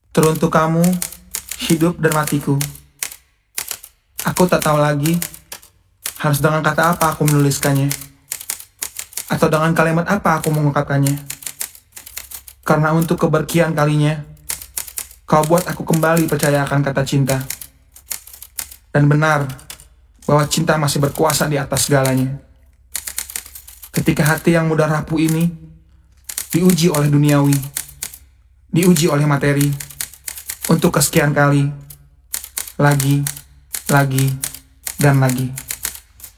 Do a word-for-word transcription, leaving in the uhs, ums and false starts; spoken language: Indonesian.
Teruntuk kamu, hidup dan matiku. Aku tak tahu lagi harus dengan kata apa aku menuliskannya, atau dengan kalimat apa aku mengungkapkannya. Karena untuk keberkian kalinya, kau buat aku kembali percaya akan kata cinta. Dan benar bahwa cinta masih berkuasa di atas segalanya. Ketika hati yang mudah rapuh ini diuji oleh duniawi, diuji oleh materi, untuk kesekian kali, lagi, lagi, dan lagi.